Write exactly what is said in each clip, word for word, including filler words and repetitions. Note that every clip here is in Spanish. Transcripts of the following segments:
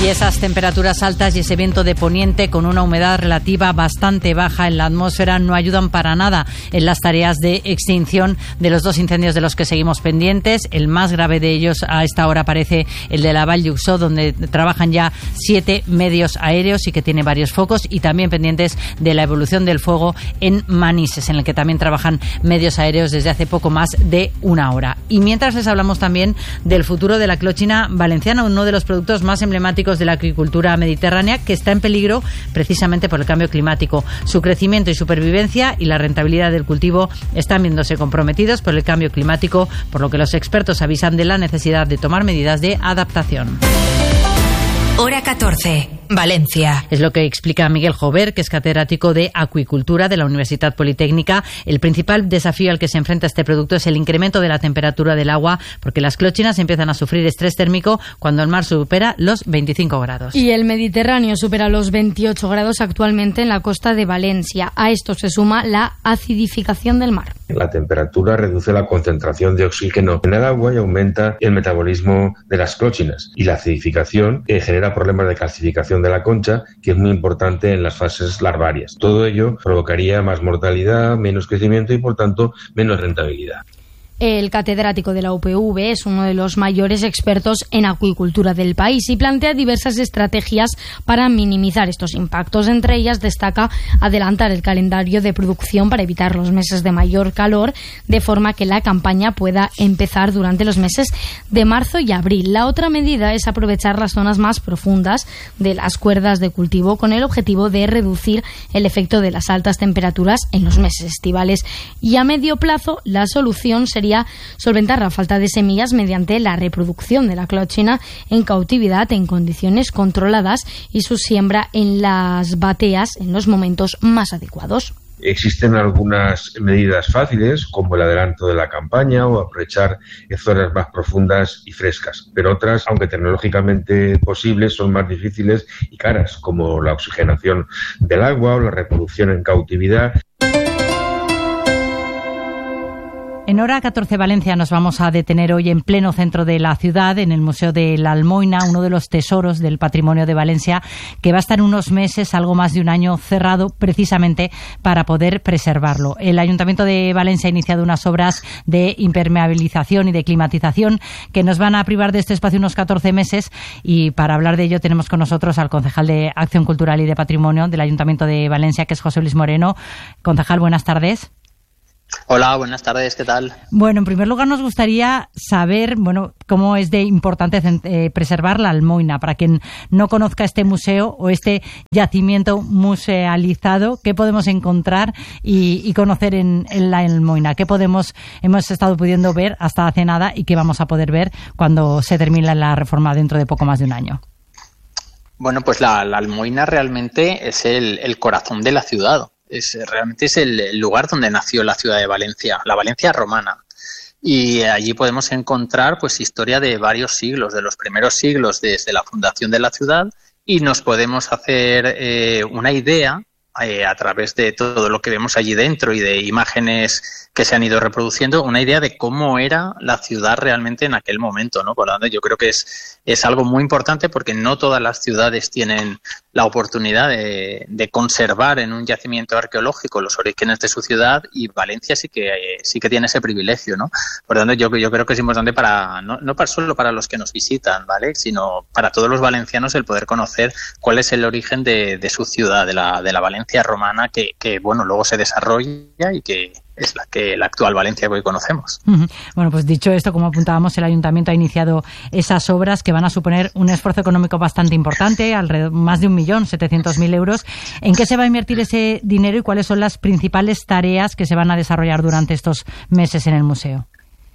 Y esas temperaturas altas y ese viento de poniente con una humedad relativa bastante baja en la atmósfera no ayudan para nada en las tareas de extinción de los dos incendios de los que seguimos pendientes. El más grave de ellos a esta hora parece el de la Vall d'Uixó, donde trabajan ya siete medios aéreos y que tiene varios focos, y también pendientes de la evolución del fuego en Manises, en el que también trabajan medios aéreos desde hace poco más de una hora. Y mientras les hablamos también del futuro de la clochina valenciana, uno de los productos más emblemáticos de la agricultura mediterránea, que está en peligro precisamente por el cambio climático. Su crecimiento y supervivencia y la rentabilidad del cultivo están viéndose comprometidos por el cambio climático, por lo que los expertos avisan de la necesidad de tomar medidas de adaptación. Hora catorce, Valencia. Es lo que explica Miguel Jover, que es catedrático de acuicultura de la Universidad Politécnica. El principal desafío al que se enfrenta este producto es el incremento de la temperatura del agua, porque las clochinas empiezan a sufrir estrés térmico cuando el mar supera los veinticinco grados. Y el Mediterráneo supera los veintiocho grados actualmente en la costa de Valencia. A esto se suma la acidificación del mar. La temperatura reduce la concentración de oxígeno en el agua y aumenta el metabolismo de las clochinas. Y la acidificación eh, genera problemas de calcificación de la concha, que es muy importante en las fases larvarias. Todo ello provocaría más mortalidad, menos crecimiento y, por tanto, menos rentabilidad. El catedrático de la U P V es uno de los mayores expertos en acuicultura del país y plantea diversas estrategias para minimizar estos impactos. Entre ellas destaca adelantar el calendario de producción para evitar los meses de mayor calor, de forma que la campaña pueda empezar durante los meses de marzo y abril. La otra medida es aprovechar las zonas más profundas de las cuerdas de cultivo con el objetivo de reducir el efecto de las altas temperaturas en los meses estivales. Y a medio plazo, la solución sería solventar la falta de semillas mediante la reproducción de la clochina en cautividad en condiciones controladas y su siembra en las bateas en los momentos más adecuados. Existen algunas medidas fáciles, como el adelanto de la campaña o aprovechar zonas más profundas y frescas, pero otras, aunque tecnológicamente posibles, son más difíciles y caras, como la oxigenación del agua o la reproducción en cautividad. En Hora catorce Valencia nos vamos a detener hoy en pleno centro de la ciudad, en el Museo de la Almoina, uno de los tesoros del patrimonio de Valencia, que va a estar unos meses, algo más de un año, cerrado precisamente para poder preservarlo. El Ayuntamiento de Valencia ha iniciado unas obras de impermeabilización y de climatización que nos van a privar de este espacio unos catorce meses, y para hablar de ello tenemos con nosotros al concejal de Acción Cultural y de Patrimonio del Ayuntamiento de Valencia, que es José Luis Moreno. Concejal, buenas tardes. Hola, buenas tardes, ¿qué tal? Bueno, en primer lugar nos gustaría saber, bueno, cómo es de importante eh, preservar la Almoina. Para quien no conozca este museo o este yacimiento musealizado, ¿qué podemos encontrar y, y conocer en, en la Almoina? ¿Qué podemos, hemos estado pudiendo ver hasta hace nada y qué vamos a poder ver cuando se termine la reforma dentro de poco más de un año? Bueno, pues la, la Almoina realmente es el, el corazón de la ciudad. Es, realmente es el lugar donde nació la ciudad de Valencia, la Valencia romana. Y allí podemos encontrar pues historia de varios siglos, de los primeros siglos desde la fundación de la ciudad, y nos podemos hacer eh, una idea eh, a través de todo lo que vemos allí dentro y de imágenes que se han ido reproduciendo, una idea de cómo era la ciudad realmente en aquel momento, ¿no? Por lo tanto, yo creo que es, es algo muy importante, porque no todas las ciudades tienen la oportunidad de, de conservar en un yacimiento arqueológico los orígenes de su ciudad, y Valencia sí que eh, sí que tiene ese privilegio, ¿no? Por lo tanto, yo, yo creo que es importante para no, no para solo para los que nos visitan, ¿vale? Sino para todos los valencianos el poder conocer cuál es el origen de, de su ciudad, de la, de la Valencia romana, que, que bueno, luego se desarrolla y que es la que la actual Valencia que hoy conocemos. Uh-huh. Bueno, pues dicho esto, como apuntábamos, el Ayuntamiento ha iniciado esas obras que van a suponer un esfuerzo económico bastante importante, alrededor más de un millón setecientos mil euros. ¿En qué se va a invertir ese dinero y cuáles son las principales tareas que se van a desarrollar durante estos meses en el museo?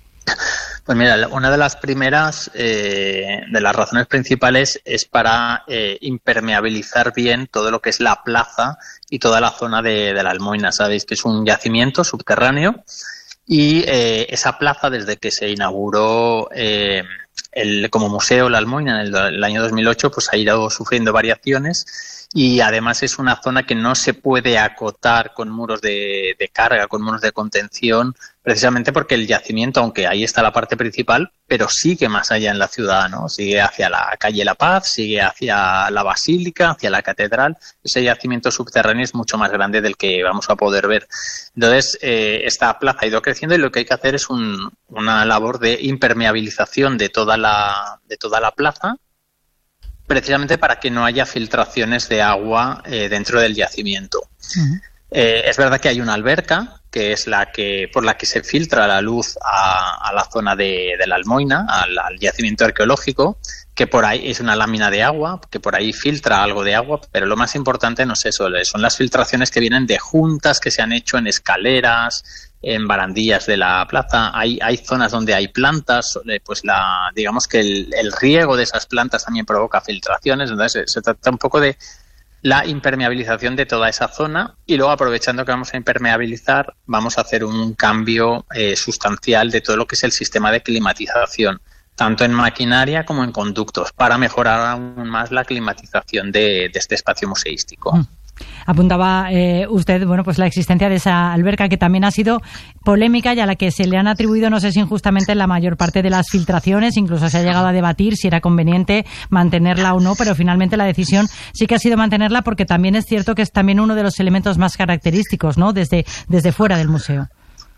Pues mira, una de las primeras, eh, de las razones principales es para eh, impermeabilizar bien todo lo que es la plaza y toda la zona de, de la Almoina. Sabéis que es un yacimiento subterráneo, y eh, esa plaza, desde que se inauguró eh, el, como museo la Almoina en el, el año dos mil ocho, pues ha ido sufriendo variaciones, y además es una zona que no se puede acotar con muros de, de carga, con muros de contención, precisamente porque el yacimiento, aunque ahí está la parte principal, pero sigue más allá en la ciudad, ¿no? Sigue hacia la calle La Paz, sigue hacia la Basílica, hacia la Catedral. Ese yacimiento subterráneo es mucho más grande del que vamos a poder ver. Entonces, eh, esta plaza ha ido creciendo y lo que hay que hacer es un, una labor de impermeabilización de toda la, de toda la plaza, precisamente para que no haya filtraciones de agua eh, dentro del yacimiento. Uh-huh. Eh, es verdad que hay una alberca, que es la que por la que se filtra la luz a, a la zona de, de la Almoina, al, al yacimiento arqueológico, que por ahí es una lámina de agua, que por ahí filtra algo de agua, pero lo más importante no es eso, son las filtraciones que vienen de juntas que se han hecho en escaleras, en barandillas de la plaza. Hay, hay zonas donde hay plantas, pues la digamos que el, el riego de esas plantas también provoca filtraciones, entonces se, se trata un poco de la impermeabilización de toda esa zona y luego, aprovechando que vamos a impermeabilizar, vamos a hacer un cambio eh, sustancial de todo lo que es el sistema de climatización, tanto en maquinaria como en conductos, para mejorar aún más la climatización de, de este espacio museístico. Mm. Apuntaba eh, usted, bueno, pues la existencia de esa alberca que también ha sido polémica y a la que se le han atribuido, no sé si injustamente, la mayor parte de las filtraciones. Incluso se ha llegado a debatir si era conveniente mantenerla o no, pero finalmente la decisión sí que ha sido mantenerla, porque también es cierto que es también uno de los elementos más característicos, ¿no?, desde, desde fuera del museo.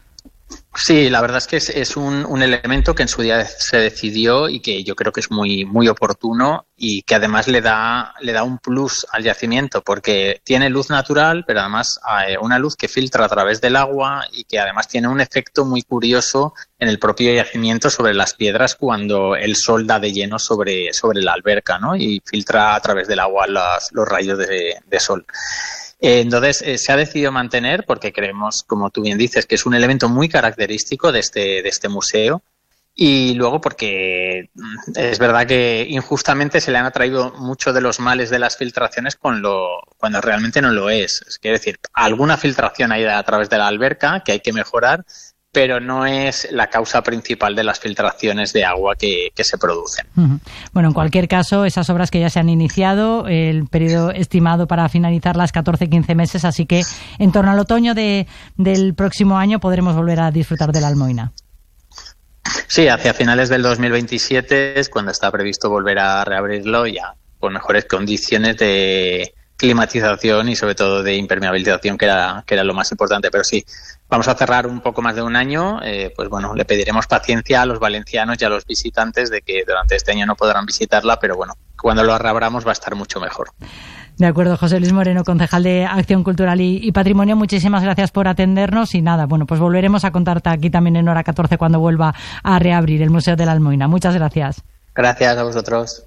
Sí, la verdad es que es, es un, un elemento que en su día se decidió y que yo creo que es muy muy oportuno y que además le da le da un plus al yacimiento, porque tiene luz natural, pero además eh, una luz que filtra a través del agua y que además tiene un efecto muy curioso en el propio yacimiento sobre las piedras cuando el sol da de lleno sobre, sobre la alberca, ¿no?, y filtra a través del agua los, los rayos de, de sol. Eh, entonces, eh, se ha decidido mantener porque creemos, como tú bien dices, que es un elemento muy característico de este, de este museo, y luego porque es verdad que injustamente se le han atraído mucho de los males de las filtraciones con lo, cuando realmente no lo es. Es decir, alguna filtración hay a través de la alberca que hay que mejorar, pero no es la causa principal de las filtraciones de agua que, que se producen. Uh-huh. Bueno, en cualquier caso, esas obras que ya se han iniciado, el periodo estimado para finalizarlas catorce a quince meses, así que en torno al otoño de, del próximo año podremos volver a disfrutar de la Almoina. Sí, hacia finales del dos mil veintisiete es cuando está previsto volver a reabrirlo, ya con mejores condiciones de climatización y sobre todo de impermeabilización, que era, que era lo más importante. Pero sí, vamos a cerrar un poco más de un año, eh, pues bueno, le pediremos paciencia a los valencianos y a los visitantes de que durante este año no podrán visitarla, pero bueno, cuando lo reabramos va a estar mucho mejor. De acuerdo, José Luis Moreno, concejal de Acción Cultural y, y Patrimonio, muchísimas gracias por atendernos y nada, bueno, pues volveremos a contarte aquí también en Hora catorce cuando vuelva a reabrir el Museo de la Almoina. Muchas gracias. Gracias a vosotros.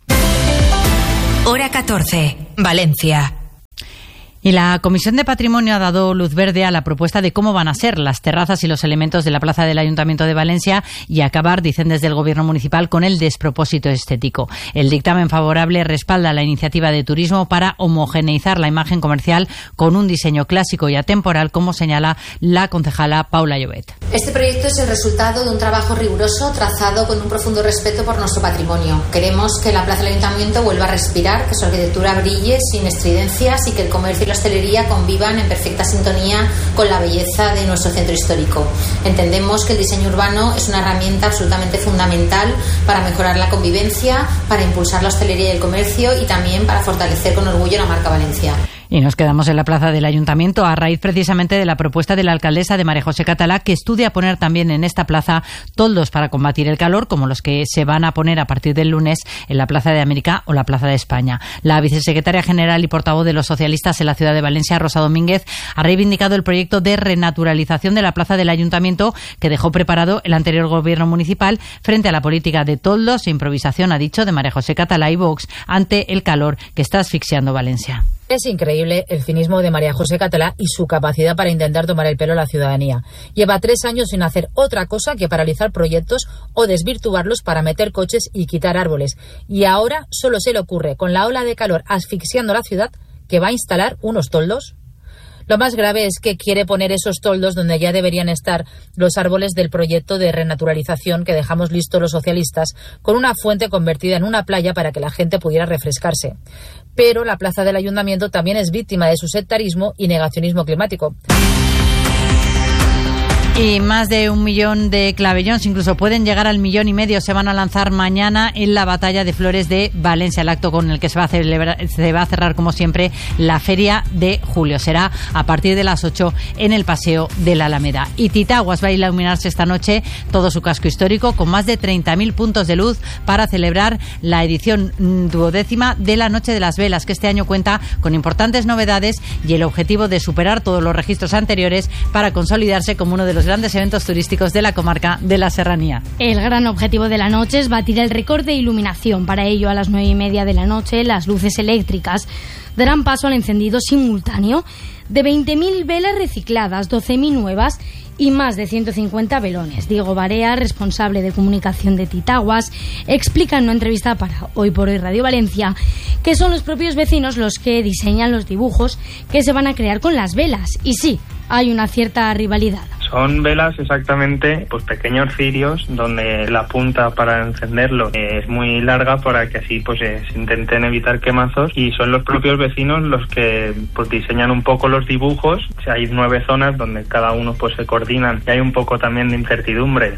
Hora catorce, Valencia. Y la Comisión de Patrimonio ha dado luz verde a la propuesta de cómo van a ser las terrazas y los elementos de la plaza del Ayuntamiento de Valencia y acabar, dicen desde el Gobierno municipal, con el despropósito estético. El dictamen favorable respalda la iniciativa de turismo para homogeneizar la imagen comercial con un diseño clásico y atemporal, como señala la concejala Paula Llobet. Este proyecto es el resultado de un trabajo riguroso trazado con un profundo respeto por nuestro patrimonio. Queremos que la plaza del Ayuntamiento vuelva a respirar, que su arquitectura brille sin estridencias y que el comercio y la hostelería convivan en perfecta sintonía con la belleza de nuestro centro histórico. Entendemos que el diseño urbano es una herramienta absolutamente fundamental para mejorar la convivencia, para impulsar la hostelería y el comercio y también para fortalecer con orgullo la marca Valencia. Y nos quedamos en la plaza del Ayuntamiento a raíz precisamente de la propuesta de la alcaldesa de María José Catalá, que estudia poner también en esta plaza toldos para combatir el calor, como los que se van a poner a partir del lunes en la Plaza de América o la Plaza de España. La vicesecretaria general y portavoz de los socialistas en la ciudad de Valencia, Rosa Domínguez, ha reivindicado el proyecto de renaturalización de la plaza del Ayuntamiento que dejó preparado el anterior gobierno municipal frente a la política de toldos e improvisación, ha dicho, de María José Catalá y Vox ante el calor que está asfixiando Valencia. Es increíble el cinismo de María José Catalá y su capacidad para intentar tomar el pelo a la ciudadanía. Lleva tres años sin hacer otra cosa que paralizar proyectos o desvirtuarlos para meter coches y quitar árboles. Y ahora solo se le ocurre, con la ola de calor asfixiando la ciudad, que va a instalar unos toldos. Lo más grave es que quiere poner esos toldos donde ya deberían estar los árboles del proyecto de renaturalización que dejamos listo los socialistas, con una fuente convertida en una playa para que la gente pudiera refrescarse. Pero la plaza del ayuntamiento también es víctima de su sectarismo y negacionismo climático. Y más de un millón de clavellons, incluso pueden llegar al millón y medio, se van a lanzar mañana en la Batalla de Flores de Valencia, el acto con el que se va a celebrar, se va a cerrar, como siempre, la Feria de Julio. Será a partir de las ocho en el Paseo de la Alameda. Y Titaguas va a iluminarse esta noche todo su casco histórico con más de treinta mil puntos de luz para celebrar la edición duodécima de la Noche de las Velas, que este año cuenta con importantes novedades y el objetivo de superar todos los registros anteriores para consolidarse como uno de los grandes eventos turísticos de la comarca de la Serranía. El gran objetivo de la noche es batir el récord de iluminación. Para ello, a las nueve y media de la noche, las luces eléctricas darán paso al encendido simultáneo de veinte mil velas recicladas, doce mil nuevas y más de ciento cincuenta velones. Diego Barea, responsable de comunicación de Titaguas, explica en una entrevista para Hoy por Hoy Radio Valencia que son los propios vecinos los que diseñan los dibujos que se van a crear con las velas. Y sí, hay una cierta rivalidad. Son velas exactamente, pues pequeños cirios donde la punta para encenderlo es muy larga para que así pues eh, se intenten evitar quemazos, y son los propios vecinos los que pues diseñan un poco los dibujos. O sea, hay nueve zonas donde cada uno pues se coordinan y hay un poco también de incertidumbre.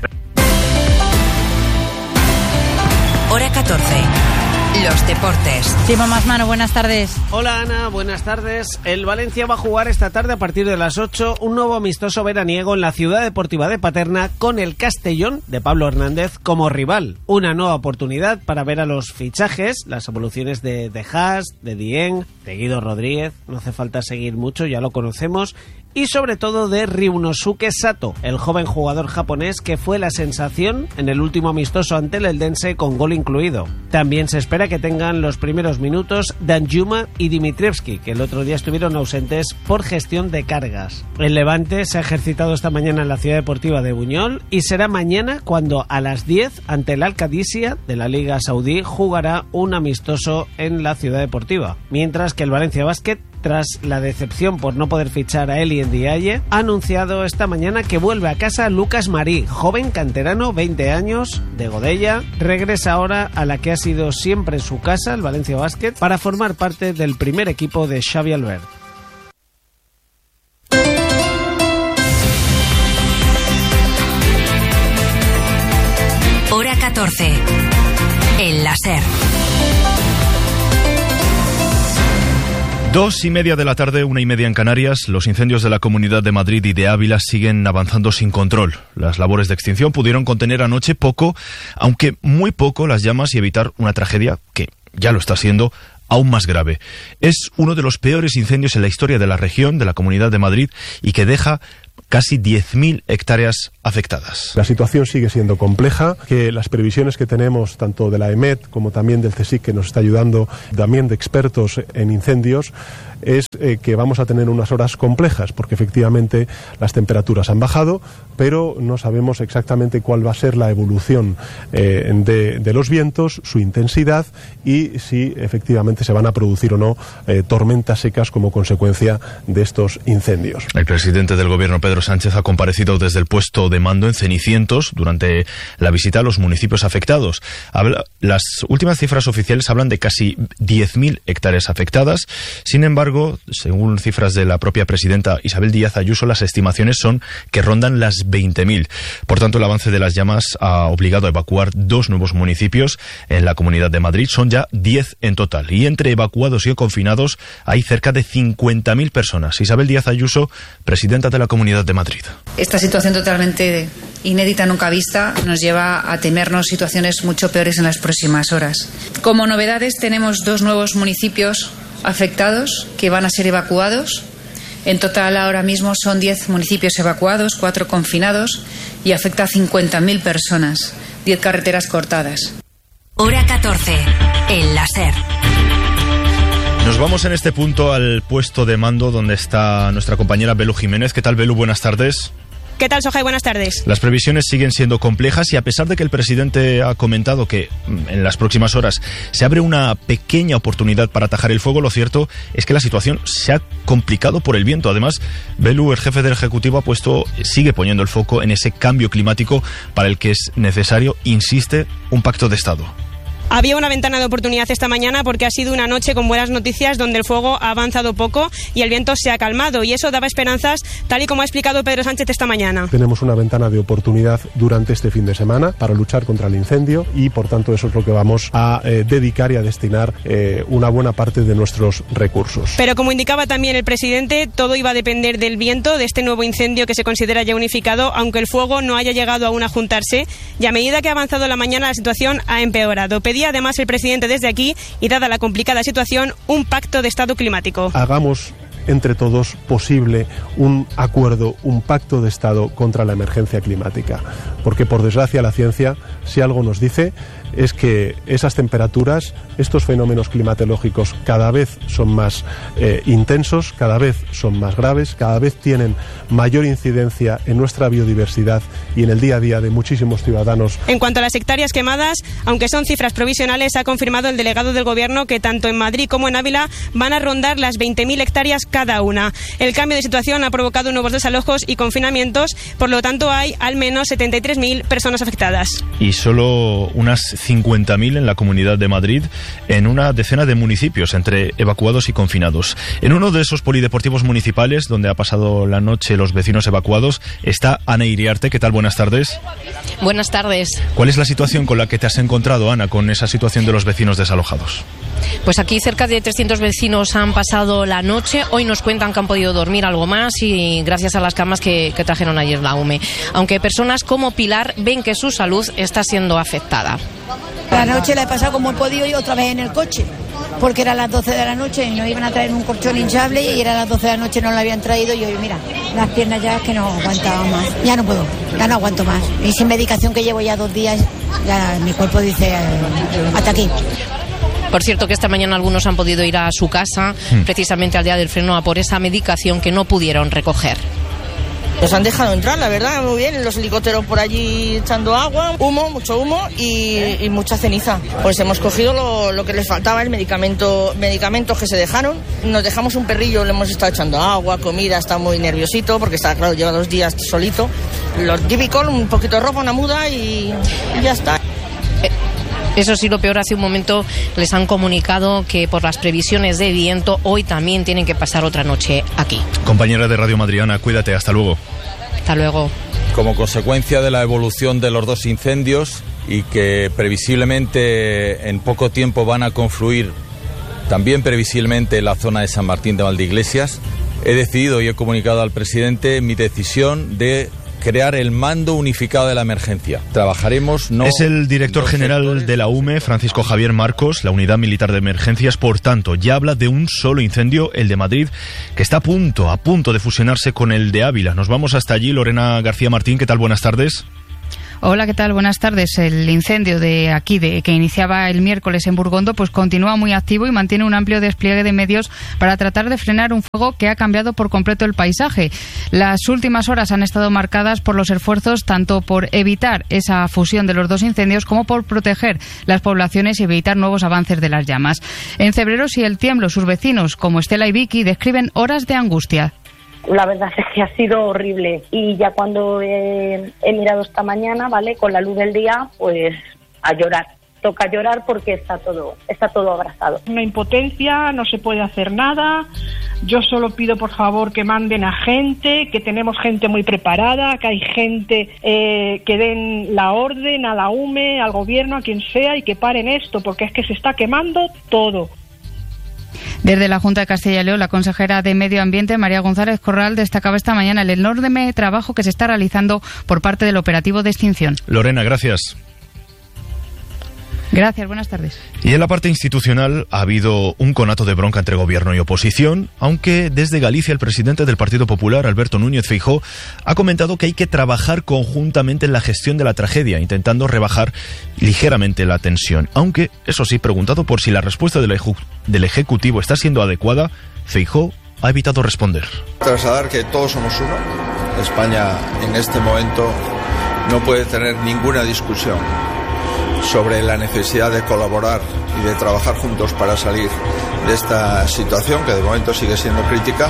Hora catorce. Los deportes. Timo Masmano, buenas tardes. Hola Ana, buenas tardes. El Valencia va a jugar esta tarde a partir de las ocho un nuevo amistoso veraniego en la Ciudad Deportiva de Paterna con el Castellón de Pablo Hernández como rival. Una nueva oportunidad para ver a los fichajes, las evoluciones de De Haas, de Dieng, de Guido Rodríguez, no hace falta seguir mucho, ya lo conocemos, y sobre todo de Ryunosuke Sato, el joven jugador japonés que fue la sensación en el último amistoso ante el Eldense con gol incluido. También se espera que tengan los primeros minutos Danjuma y Dimitrievski, que el otro día estuvieron ausentes por gestión de cargas. El Levante se ha ejercitado esta mañana en la Ciudad Deportiva de Buñol y será mañana cuando a las diez ante el Al-Qadisiyah de la Liga Saudí jugará un amistoso en la Ciudad Deportiva, mientras que el Valencia Basket, tras la decepción por no poder fichar a Eli Ndiaye, ha anunciado esta mañana que vuelve a casa Lucas Marí, joven canterano, veinte años, de Godella. Regresa ahora a la que ha sido siempre su casa, el Valencia Basket, para formar parte del primer equipo de Xavi Albert. Hora catorce. El láser. Dos y media de la tarde, una y media en Canarias. Los incendios de la Comunidad de Madrid y de Ávila siguen avanzando sin control. Las labores de extinción pudieron contener anoche poco, aunque muy poco, las llamas y evitar una tragedia que ya lo está siendo aún más grave. Es uno de los peores incendios en la historia de la región, de la Comunidad de Madrid, y que deja casi diez mil hectáreas afectadas. La situación sigue siendo compleja, que las previsiones que tenemos tanto de la E M E T como también del CSIC, que nos está ayudando, también de expertos en incendios, es eh, que vamos a tener unas horas complejas, porque efectivamente las temperaturas han bajado, pero no sabemos exactamente cuál va a ser la evolución eh, de, de los vientos, su intensidad y si efectivamente se van a producir o no eh, tormentas secas como consecuencia de estos incendios. El presidente del gobierno, Pedro Sánchez, ha comparecido desde el puesto de mando en Cenicientos durante la visita a los municipios afectados. Habla, las últimas cifras oficiales hablan de casi diez mil hectáreas afectadas. Sin embargo, según cifras de la propia presidenta Isabel Díaz Ayuso, las estimaciones son que rondan las veinte mil. Por tanto, el avance de las llamas ha obligado a evacuar dos nuevos municipios en la Comunidad de Madrid. Son ya diez en total. Y entre evacuados y confinados hay cerca de cincuenta mil personas. Isabel Díaz Ayuso, presidenta de la Comunidad de Madrid. Esta situación totalmente inédita, nunca vista, nos lleva a temernos situaciones mucho peores en las próximas horas. Como novedades, tenemos dos nuevos municipios afectados que van a ser evacuados. En total, ahora mismo son diez municipios evacuados, cuatro confinados y afecta a cincuenta mil personas, diez carreteras cortadas. Hora catorce. El láser. Nos vamos en este punto al puesto de mando donde está nuestra compañera Belu Jiménez. ¿Qué tal, Belu? Buenas tardes. ¿Qué tal, Sohai? Buenas tardes. Las previsiones siguen siendo complejas y a pesar de que el presidente ha comentado que en las próximas horas se abre una pequeña oportunidad para atajar el fuego, lo cierto es que la situación se ha complicado por el viento. Además, Belu, el jefe del Ejecutivo, ha puesto, sigue poniendo el foco en ese cambio climático para el que es necesario, insiste, un pacto de Estado. Había una ventana de oportunidad esta mañana porque ha sido una noche con buenas noticias donde el fuego ha avanzado poco y el viento se ha calmado, y eso daba esperanzas, tal y como ha explicado Pedro Sánchez esta mañana. Tenemos una ventana de oportunidad durante este fin de semana para luchar contra el incendio y por tanto eso es lo que vamos a eh, dedicar y a destinar eh, una buena parte de nuestros recursos. Pero como indicaba también el presidente, todo iba a depender del viento, de este nuevo incendio que se considera ya unificado, aunque el fuego no haya llegado aún a juntarse, y a medida que ha avanzado la mañana la situación ha empeorado. Pedía además el presidente desde aquí, y dada la complicada situación, un pacto de Estado climático. Hagamos entre todos posible un acuerdo, un pacto de Estado contra la emergencia climática, porque por desgracia la ciencia, si algo nos dice, es que esas temperaturas, estos fenómenos climatológicos cada vez son más eh, intensos, cada vez son más graves, cada vez tienen mayor incidencia en nuestra biodiversidad y en el día a día de muchísimos ciudadanos. En cuanto a las hectáreas quemadas, aunque son cifras provisionales, ha confirmado el delegado del Gobierno que tanto en Madrid como en Ávila van a rondar las veinte mil hectáreas cada una. El cambio de situación ha provocado nuevos desalojos y confinamientos, por lo tanto hay al menos setenta y tres mil personas afectadas. Y solo unas cincuenta mil en la Comunidad de Madrid, en una decena de municipios, entre evacuados y confinados. En uno de esos polideportivos municipales, donde ha pasado la noche los vecinos evacuados, está Ana Iriarte. ¿Qué tal? Buenas tardes. Buenas tardes. ¿Cuál es la situación con la que te has encontrado, Ana, con esa situación de los vecinos desalojados? Pues aquí cerca de trescientos vecinos han pasado la noche. Hoy nos cuentan que han podido dormir algo más y gracias a las camas que, que trajeron ayer la U M E. Aunque personas como Pilar ven que su salud está siendo afectada. La noche la he pasado como he podido y otra vez en el coche, porque eran las doce de la noche y nos iban a traer un colchón hinchable y era las doce de la noche, no lo habían traído y hoy, mira, las piernas ya es que no aguantaba más. Ya no puedo, ya no aguanto más. Y sin medicación que llevo ya dos días, ya mi cuerpo dice eh, hasta aquí. Por cierto que esta mañana algunos han podido ir a su casa, mm. precisamente al día del freno, a por esa medicación que no pudieron recoger. Nos han dejado entrar, la verdad, muy bien, los helicópteros por allí echando agua, humo, mucho humo y, y mucha ceniza. Pues hemos cogido lo, lo que les faltaba, el medicamento, medicamentos que se dejaron. Nos dejamos un perrillo, le hemos estado echando agua, comida, está muy nerviosito porque está, claro, lleva dos días solito. Lo típico, un poquito de ropa, una muda y, y ya está. Eso sí, lo peor, hace un momento les han comunicado que por las previsiones de viento hoy también tienen que pasar otra noche aquí. Compañera de Radio Madriana, cuídate, hasta luego. Hasta luego. Como consecuencia de la evolución de los dos incendios y que previsiblemente en poco tiempo van a confluir también previsiblemente en la zona de San Martín de Valdeiglesias, he decidido y he comunicado al presidente mi decisión de crear el mando unificado de la emergencia. Trabajaremos no... Es el director general sectores. de la U M E, Francisco Javier Marcos, la Unidad Militar de Emergencias. Por tanto, ya habla de un solo incendio, el de Madrid, que está a punto, a punto de fusionarse con el de Ávila. Nos vamos hasta allí. Lorena García Martín, ¿qué tal? Buenas tardes. Hola, ¿qué tal? Buenas tardes. El incendio de aquí, de que iniciaba el miércoles en Burgondo, pues continúa muy activo y mantiene un amplio despliegue de medios para tratar de frenar un fuego que ha cambiado por completo el paisaje. Las últimas horas han estado marcadas por los esfuerzos tanto por evitar esa fusión de los dos incendios como por proteger las poblaciones y evitar nuevos avances de las llamas. En Cebreros y El Tiemblo, sus vecinos, como Estela y Vicky, describen horas de angustia. La verdad es que ha sido horrible y ya cuando he, he mirado esta mañana, ¿vale? Con la luz del día, pues a llorar. Toca llorar porque está todo, está todo abrazado. Una impotencia, no se puede hacer nada. Yo solo pido por favor que manden a gente, que tenemos gente muy preparada, que hay gente eh, que den la orden a la U M E, al gobierno, a quien sea y que paren esto porque es que se está quemando todo. Desde la Junta de Castilla y León, la consejera de Medio Ambiente, María González Corral, destacaba esta mañana el enorme trabajo que se está realizando por parte del operativo de extinción. Lorena, gracias. Gracias, buenas tardes. Y en la parte institucional ha habido un conato de bronca entre gobierno y oposición, aunque desde Galicia el presidente del Partido Popular, Alberto Núñez Feijóo, ha comentado que hay que trabajar conjuntamente en la gestión de la tragedia, intentando rebajar ligeramente la tensión. Aunque, eso sí, preguntado por si la respuesta del, eju- del Ejecutivo está siendo adecuada, Feijóo ha evitado responder. Trasladar que todos somos uno, España en este momento no puede tener ninguna discusión sobre la necesidad de colaborar y de trabajar juntos para salir de esta situación que de momento sigue siendo crítica.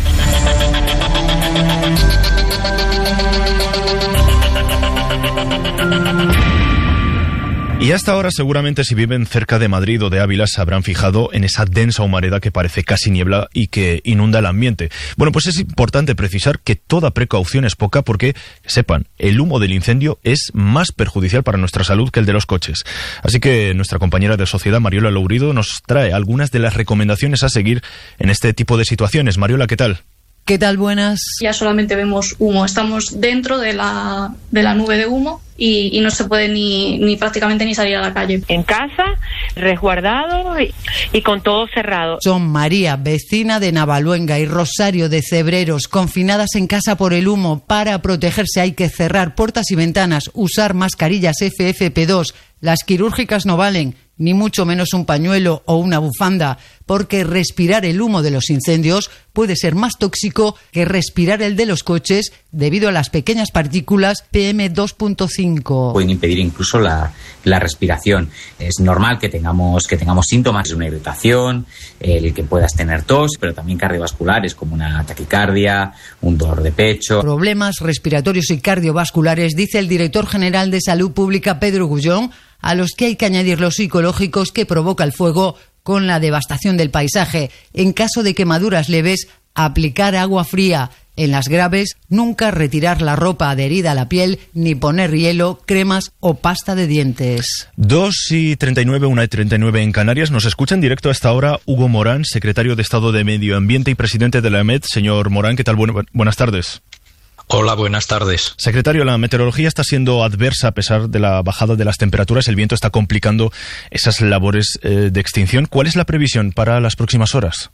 Y hasta ahora seguramente si viven cerca de Madrid o de Ávila se habrán fijado en esa densa humareda que parece casi niebla y que inunda el ambiente. Bueno, pues es importante precisar que toda precaución es poca porque, sepan, el humo del incendio es más perjudicial para nuestra salud que el de los coches. Así que nuestra compañera de Sociedad, Mariola Lourido, nos trae algunas de las recomendaciones a seguir en este tipo de situaciones. Mariola, ¿qué tal? ¿Qué tal? Buenas. Ya solamente vemos humo, estamos dentro de la, de la nube de humo y, y no se puede ni, ni prácticamente ni salir a la calle. En casa, resguardado y, y con todo cerrado. Son María, vecina de Navaluenga, y Rosario de Cebreros, confinadas en casa por el humo. Para protegerse hay que cerrar puertas y ventanas, usar mascarillas F F P dos. Las quirúrgicas no valen, ni mucho menos un pañuelo o una bufanda, porque respirar el humo de los incendios puede ser más tóxico que respirar el de los coches debido a las pequeñas partículas P M dos punto cinco. Pueden impedir incluso la, la respiración. Es normal que tengamos, que tengamos síntomas de una irritación, el que puedas tener tos, pero también cardiovasculares como una taquicardia, un dolor de pecho. Problemas respiratorios y cardiovasculares, dice el director general de Salud Pública, Pedro Gullón, a los que hay que añadir los psicológicos que provoca el fuego con la devastación del paisaje. En caso de quemaduras leves, aplicar agua fría. En las graves, nunca retirar la ropa adherida a la piel, ni poner hielo, cremas o pasta de dientes. dos y treinta y nueve, una y treinta y nueve en Canarias. Nos escucha en directo hasta ahora Hugo Morán, secretario de Estado de Medio Ambiente y presidente de la E M E T. Señor Morán, ¿qué tal? Bu- buenas tardes. Hola, buenas tardes. Secretario, la meteorología está siendo adversa a pesar de la bajada de las temperaturas. El viento está complicando esas labores eh, de extinción. ¿Cuál es la previsión para las próximas horas?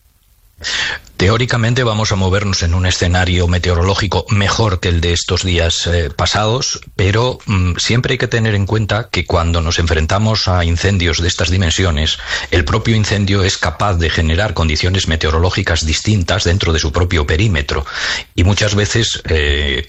Teóricamente vamos a movernos en un escenario meteorológico mejor que el de estos días eh, pasados, pero mmm, siempre hay que tener en cuenta que cuando nos enfrentamos a incendios de estas dimensiones, el propio incendio es capaz de generar condiciones meteorológicas distintas dentro de su propio perímetro y muchas veces eh,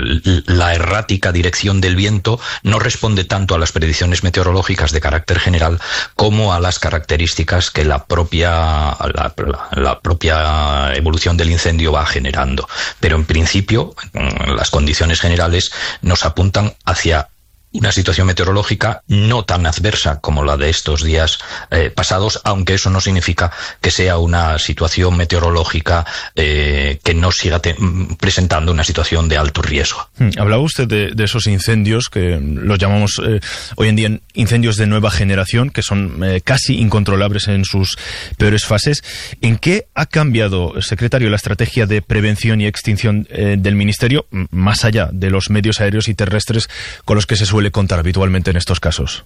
la errática dirección del viento no responde tanto a las predicciones meteorológicas de carácter general como a las características que la propia la, la, la propia evolución del incendio va generando. Pero en principio, las condiciones generales nos apuntan hacia una situación meteorológica no tan adversa como la de estos días eh, pasados, aunque eso no significa que sea una situación meteorológica eh, que no siga te- presentando una situación de alto riesgo. Hablaba usted de, de esos incendios que los llamamos eh, hoy en día incendios de nueva generación, que son eh, casi incontrolables en sus peores fases. ¿En qué ha cambiado, secretario, la estrategia de prevención y extinción eh, del Ministerio, más allá de los medios aéreos y terrestres con los que se suele contar habitualmente en estos casos?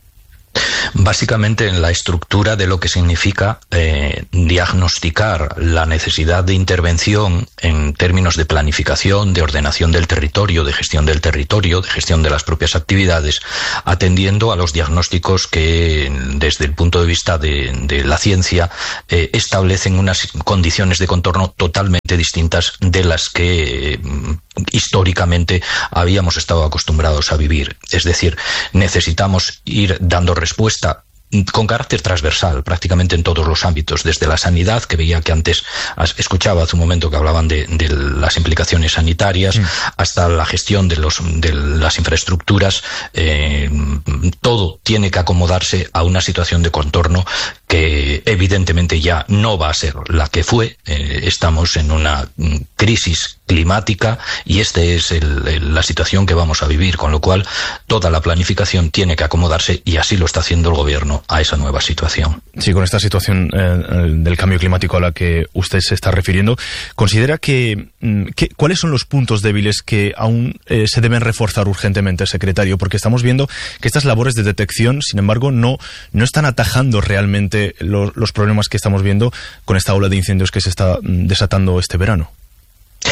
Básicamente en la estructura de lo que significa eh, diagnosticar la necesidad de intervención en términos de planificación, de ordenación del territorio, de gestión del territorio, de gestión de las propias actividades, atendiendo a los diagnósticos que desde el punto de vista de, de la ciencia eh, establecen unas condiciones de contorno totalmente distintas de las que eh, históricamente habíamos estado acostumbrados a vivir. Es decir, necesitamos ir dando respuesta con carácter transversal prácticamente en todos los ámbitos, desde la sanidad, que veía que antes escuchaba hace un momento que hablaban de, de las implicaciones sanitarias, mm. hasta la gestión de, los, de las infraestructuras. Eh, todo tiene que acomodarse a una situación de contorno que evidentemente ya no va a ser la que fue. Eh, estamos en una crisis climática y esta es el, el, la situación que vamos a vivir, con lo cual toda la planificación tiene que acomodarse y así lo está haciendo el gobierno a esa nueva situación. Sí, con esta situación eh, del cambio climático a la que usted se está refiriendo, ¿considera que, que cuáles son los puntos débiles que aún eh, se deben reforzar urgentemente, secretario? Porque estamos viendo que estas labores de detección, sin embargo, no, no están atajando realmente los, los problemas que estamos viendo con esta ola de incendios que se está desatando este verano.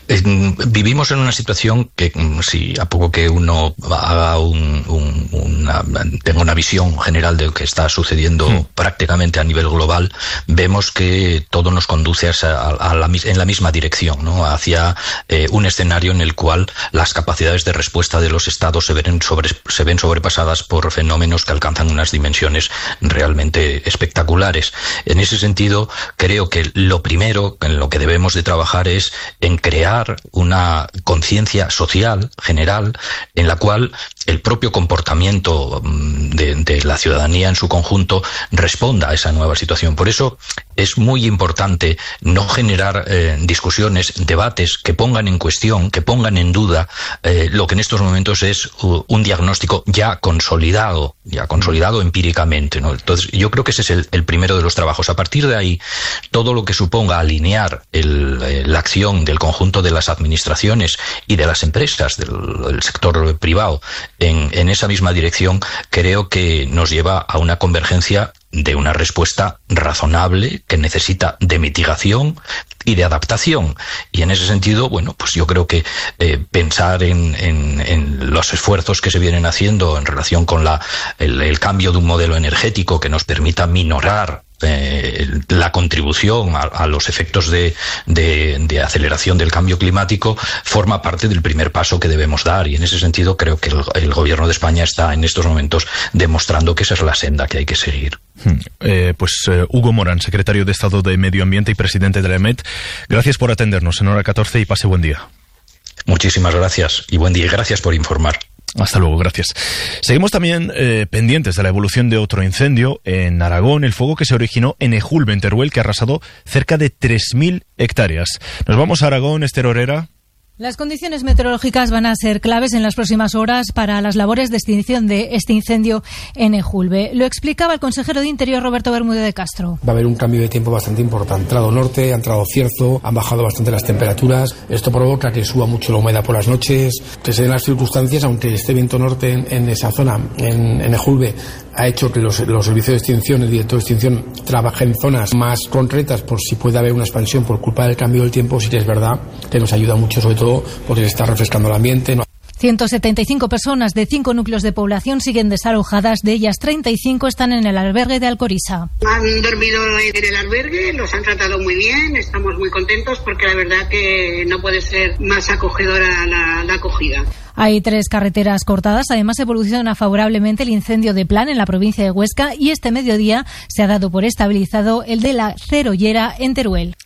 Eh, vivimos en una situación que, si a poco que uno haga un, un, una, tenga una visión general de lo que está sucediendo mm. prácticamente a nivel global, vemos que todo nos conduce a, a la, en la misma dirección, ¿no? Hacia eh, un escenario en el cual las capacidades de respuesta de los estados se ven, sobre, se ven sobrepasadas por fenómenos que alcanzan unas dimensiones realmente espectaculares. En ese sentido, creo que lo primero en lo que debemos de trabajar es en crear una conciencia social general en la cual el propio comportamiento de, de la ciudadanía en su conjunto responda a esa nueva situación. Por eso es muy importante no generar eh, discusiones, debates que pongan en cuestión, que pongan en duda eh, lo que en estos momentos es uh, un diagnóstico ya consolidado, ya consolidado empíricamente, ¿no? Entonces, yo creo que ese es el, el primero de los trabajos. A partir de ahí, todo lo que suponga alinear el, eh, la acción del conjunto de las administraciones y de las empresas, del, del sector privado, en, en esa misma dirección, creo que nos lleva a una convergencia de una respuesta razonable que necesita de mitigación y de adaptación. Y en ese sentido, bueno, pues yo creo que eh, pensar en, en, en los esfuerzos que se vienen haciendo en relación con la, el, el cambio de un modelo energético que nos permita minorar Eh, la contribución a, a los efectos de, de, de aceleración del cambio climático forma parte del primer paso que debemos dar, y en ese sentido creo que el, el gobierno de España está en estos momentos demostrando que esa es la senda que hay que seguir. Eh, pues eh, Hugo Morán, secretario de Estado de Medio Ambiente y presidente de la E M E T, gracias por atendernos en Hora catorce y pase buen día. Muchísimas gracias y buen día, y gracias por informar. Hasta luego, gracias. Seguimos también eh, pendientes de la evolución de otro incendio en Aragón, el fuego que se originó en Ejulbe, en Teruel, que ha arrasado cerca de tres mil hectáreas. Nos vamos a Aragón, Esther Orera. Las condiciones meteorológicas van a ser claves en las próximas horas para las labores de extinción de este incendio en Ejulbe. Lo explicaba el consejero de Interior, Roberto Bermúdez de Castro. Va a haber un cambio de tiempo bastante importante. Ha entrado norte, ha entrado cierzo, han bajado bastante las temperaturas. Esto provoca que suba mucho la humedad por las noches, que se den las circunstancias, aunque este viento norte en, en esa zona, en, en Ejulbe, ha hecho que los, los servicios de extinción, el director de extinción, trabaje en zonas más concretas por si puede haber una expansión por culpa del cambio del tiempo. Sí que es verdad que nos ayuda mucho, sobre todo porque se está refrescando el ambiente. ciento setenta y cinco personas de cinco núcleos de población siguen desalojadas, de ellas treinta y cinco están en el albergue de Alcoriza. Han dormido en el albergue, los han tratado muy bien, estamos muy contentos porque la verdad que no puede ser más acogedora la, la acogida. Hay tres carreteras cortadas. Además, evoluciona favorablemente el incendio de Plan en la provincia de Huesca y este mediodía se ha dado por estabilizado el de la Cerollera en Teruel.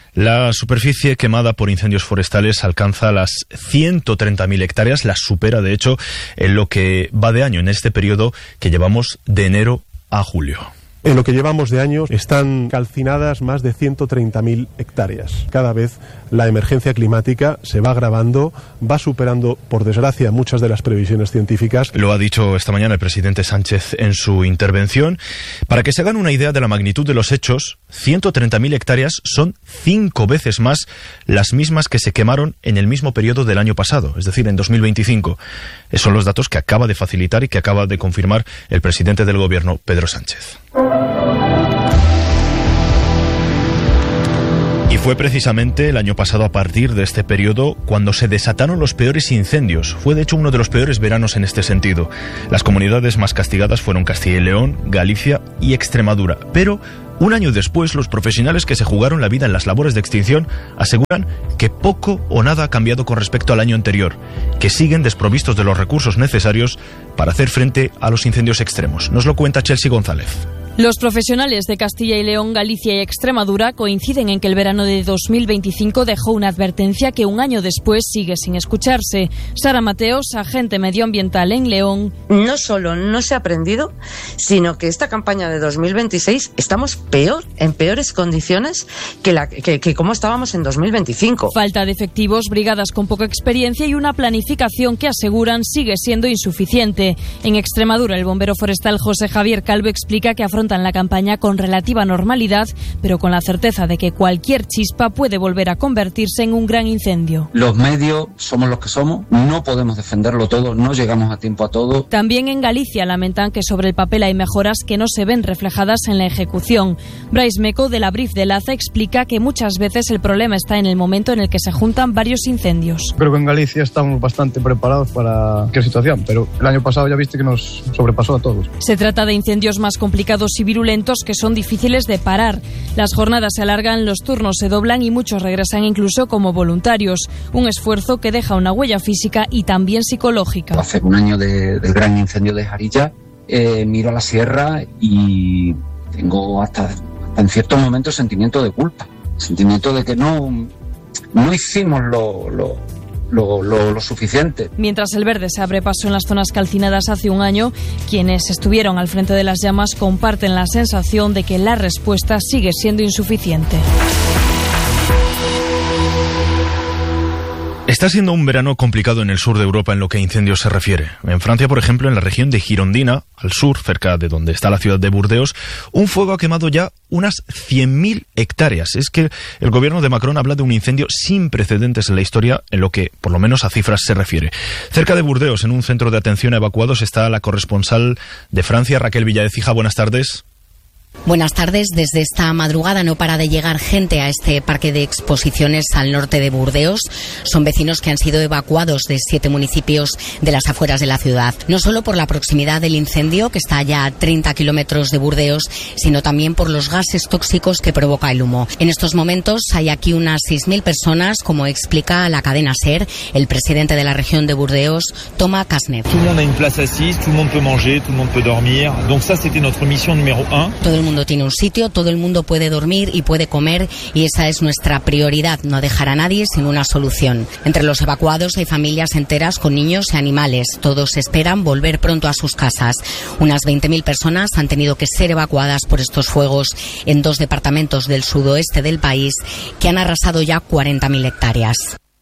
La superficie quemada por incendios forestales alcanza las ciento treinta mil hectáreas, las supera de hecho en lo que va de año, en este periodo que llevamos de enero a julio. En lo que llevamos de año están calcinadas más de ciento treinta mil hectáreas. Cada vez la emergencia climática se va agravando, va superando, por desgracia, muchas de las previsiones científicas. Lo ha dicho esta mañana el presidente Sánchez en su intervención. Para que se hagan una idea de la magnitud de los hechos, ciento treinta mil hectáreas son cinco veces más las mismas que se quemaron en el mismo periodo del año pasado, es decir, en dos mil veinticinco. Esos son los datos que acaba de facilitar y que acaba de confirmar el presidente del Gobierno, Pedro Sánchez. Y fue precisamente el año pasado, a partir de este periodo, cuando se desataron los peores incendios. Fue de hecho uno de los peores veranos en este sentido. Las comunidades más castigadas fueron Castilla y León, Galicia y Extremadura. Pero un año después, los profesionales que se jugaron la vida en las labores de extinción aseguran que poco o nada ha cambiado con respecto al año anterior, que siguen desprovistos de los recursos necesarios para hacer frente a los incendios extremos. Nos lo cuenta Chelsea González. Los profesionales de Castilla y León, Galicia y Extremadura coinciden en que el verano de dos mil veinticinco dejó una advertencia que un año después sigue sin escucharse. Sara Mateos, agente medioambiental en León. No solo no se ha aprendido, sino que esta campaña de dos mil veintiséis estamos peor, en peores condiciones que, la, que, que como estábamos en dos mil veinticinco. Falta de efectivos, brigadas con poca experiencia y una planificación que aseguran sigue siendo insuficiente. En Extremadura, el bombero forestal José Javier Calvo explica que afronta afrontan la campaña con relativa normalidad, pero con la certeza de que cualquier chispa puede volver a convertirse en un gran incendio. Los medios somos los que somos, no podemos defenderlo todo, no llegamos a tiempo a todo. También en Galicia lamentan que sobre el papel hay mejoras que no se ven reflejadas en la ejecución. Brais Meco, de la Brif de Laza, explica que muchas veces el problema está en el momento en el que se juntan varios incendios. Creo que en Galicia estamos bastante preparados para cualquier situación, pero el año pasado ya viste que nos sobrepasó a todos. Se trata de incendios más complicados y virulentos que son difíciles de parar. Las jornadas se alargan, los turnos se doblan y muchos regresan incluso como voluntarios. Un esfuerzo que deja una huella física y también psicológica. Hace un año de, del gran incendio de Jarilla, eh, miro a la sierra y tengo hasta, hasta en ciertos momentos sentimiento de culpa. Sentimiento de que no, no hicimos lo... lo Lo, lo, lo suficiente. Mientras el verde se abre paso en las zonas calcinadas hace un año, quienes estuvieron al frente de las llamas comparten la sensación de que la respuesta sigue siendo insuficiente. Está siendo un verano complicado en el sur de Europa en lo que a incendios se refiere. En Francia, por ejemplo, en la región de Girondina, al sur, cerca de donde está la ciudad de Burdeos, un fuego ha quemado ya unas cien mil hectáreas. Es que el gobierno de Macron habla de un incendio sin precedentes en la historia en lo que, por lo menos, a cifras se refiere. Cerca de Burdeos, en un centro de atención a evacuados, está la corresponsal de Francia, Raquel Villadecija. Buenas tardes. Buenas tardes. Desde esta madrugada no para de llegar gente a este parque de exposiciones al norte de Burdeos. Son vecinos que han sido evacuados de siete municipios de las afueras de la ciudad. No solo por la proximidad del incendio, que está ya a treinta kilómetros de Burdeos, sino también por los gases tóxicos que provoca el humo. En estos momentos hay aquí unas seis mil personas, como explica la cadena SER el presidente de la región de Burdeos, Thomas Casnev. Tout le monde a une place assise, tout le monde peut manger, tout le monde peut dormir. Donc ça, c'était notre mission numéro un. Todo el mundo tiene un sitio, todo el mundo puede dormir y puede comer, y esa es nuestra prioridad, no dejar a nadie sin una solución. Entre los evacuados hay familias enteras con niños y animales. Todos esperan volver pronto a sus casas. Unas veinte mil personas han tenido que ser evacuadas por estos fuegos en dos departamentos del sudoeste del país que han arrasado ya cuarenta mil hectáreas.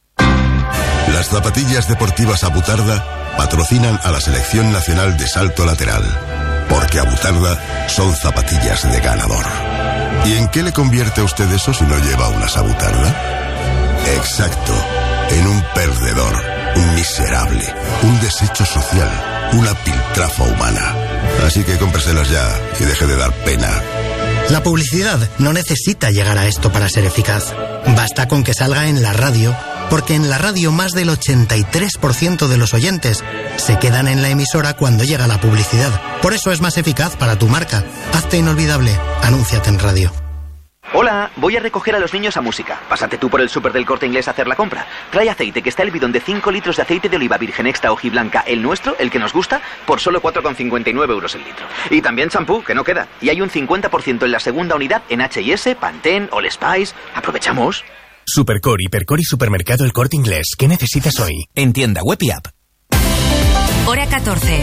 Las zapatillas deportivas Abutarda patrocinan a la Selección Nacional de Salto Lateral. Porque Abutarda son zapatillas de ganador. ¿Y en qué le convierte a usted eso si no lleva unas Abutarda? Exacto, en un perdedor, un miserable, un desecho social, una piltrafa humana. Así que cómpreselas ya y deje de dar pena. La publicidad no necesita llegar a esto para ser eficaz. Basta con que salga en la radio, porque en la radio más del ochenta y tres por ciento de los oyentes se quedan en la emisora cuando llega la publicidad. Por eso es más eficaz para tu marca. Hazte inolvidable. Anúnciate en radio. Hola, voy a recoger a los niños a música. Pásate tú por el súper del Corte Inglés a hacer la compra. Trae aceite, que está el bidón de cinco litros de aceite de oliva virgen extra hojiblanca, el nuestro, el que nos gusta, por solo cuatro con cincuenta y nueve euros el litro. Y también champú, que no queda. Y hay un cincuenta por ciento en la segunda unidad en H y S, Pantene, All Spice. Aprovechamos. Supercore, Hipercore y Supermercado El Corte Inglés. ¿Qué necesitas hoy? En tienda web y app. Hora catorce.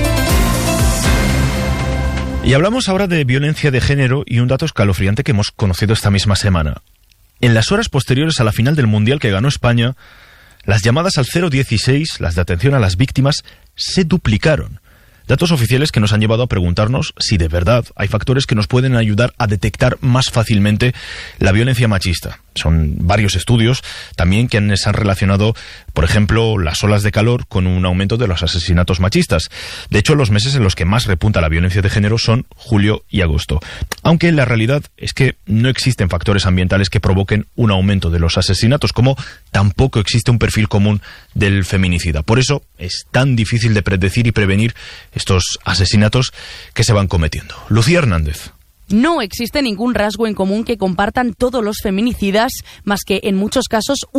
Y hablamos ahora de violencia de género y un dato escalofriante que hemos conocido esta misma semana. En las horas posteriores a la final del Mundial que ganó España, las llamadas al cero dieciséis, las de atención a las víctimas, se duplicaron. Datos oficiales que nos han llevado a preguntarnos si de verdad hay factores que nos pueden ayudar a detectar más fácilmente la violencia machista. Son varios estudios también que han, se han relacionado, por ejemplo, las olas de calor con un aumento de los asesinatos machistas. De hecho, los meses en los que más repunta la violencia de género son julio y agosto. Aunque la realidad es que no existen factores ambientales que provoquen un aumento de los asesinatos, como tampoco existe un perfil común del feminicida. Por eso es tan difícil de predecir y prevenir estos asesinatos que se van cometiendo. Lucía Hernández. No existe ningún rasgo en común que compartan todos los feminicidas, más que en muchos casos